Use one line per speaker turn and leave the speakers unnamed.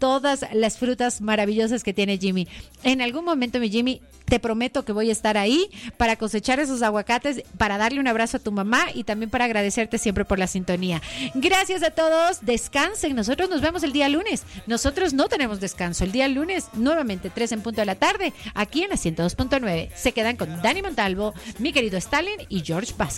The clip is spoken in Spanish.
todas las frutas maravillosas que tiene Jimmy. En algún momento, mi Jimmy, te prometo que voy a estar ahí para cosechar esos aguacates, para darle un abrazo a tu mamá y también para agradecerte siempre por la sintonía. Gracias a todos, descansen, nosotros nos vemos el día lunes. Nosotros no tenemos descanso, el día lunes nuevamente 3 en punto de la tarde, aquí en la 102.9. Se quedan con Dani Montalvo, mi querido Stalin y George Vázquez.